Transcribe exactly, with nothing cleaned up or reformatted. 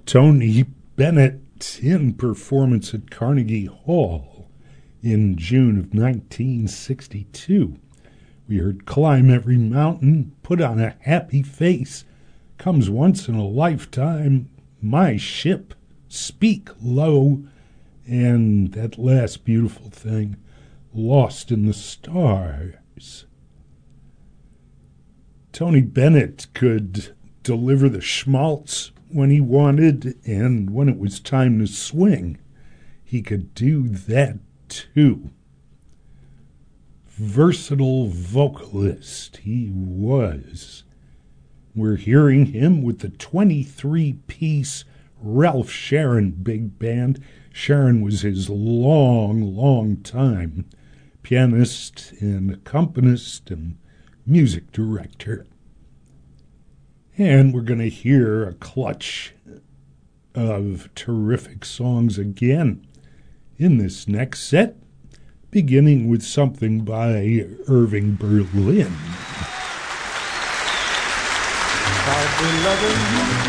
Tony Bennett in performance at Carnegie Hall in June of nineteen sixty-two. We heard Climb Every Mountain, Put on a Happy Face, Comes Once in a Lifetime, My Ship, Speak Low, and that last beautiful thing, Lost in the Stars. Tony Bennett could deliver the schmaltz when he wanted, and when it was time to swing, he could do that too. Versatile vocalist he was. We're hearing him with the twenty-three piece Ralph Sharon Big Band. Sharon was his long, long time pianist and accompanist and music director. And we're going to hear a clutch of terrific songs again in this next set, beginning with something by Irving Berlin. I'll be loving you